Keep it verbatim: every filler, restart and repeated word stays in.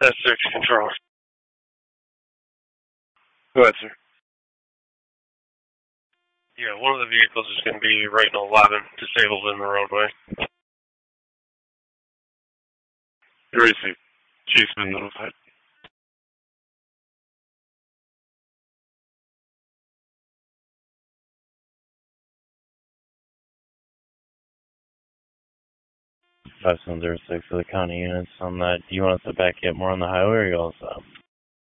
That's six control. Go ahead, sir. Yeah, one of the vehicles is going to be right in eleven, disabled in the roadway. Receipt. Chief's been notified. five seven zero six for the county units on that. Do you want us to back you up more on the highway, or are you all set?